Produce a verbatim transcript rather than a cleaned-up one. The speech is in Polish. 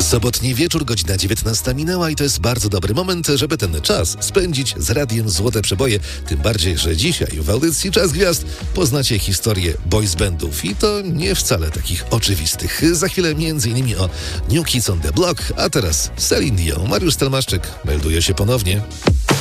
Sobotni wieczór, godzina dziewiętnasta minęła i to jest bardzo dobry moment, żeby ten czas spędzić z radiem Złote Przeboje. Tym bardziej, że dzisiaj w audycji Czas Gwiazd poznacie historię boys bandów i to nie wcale takich oczywistych. Za chwilę między innymi o New Kids on the Block, a teraz Celine Dion. Mariusz Stelmaszczyk melduje się ponownie.